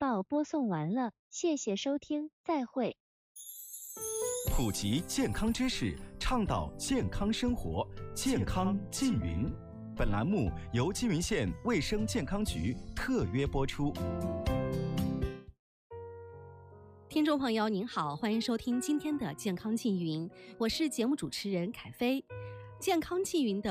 报播送完了，谢谢收听，再会。 普及健康知识，倡导健康生活，健康缙云。本栏目由缙云县卫生健康局特约播出。 听众朋友您好，欢迎收听今天的健康缙云，我是节目主持人凯飞。健康缙云的